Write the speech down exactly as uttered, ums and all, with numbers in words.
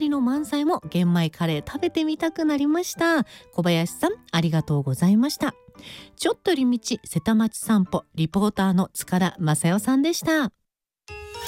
の満載も玄米カレー食べてみたくなりました。小林さんありがとうございました。ちょっと寄り道瀬田町散歩リポーターの塚田正代さんでした。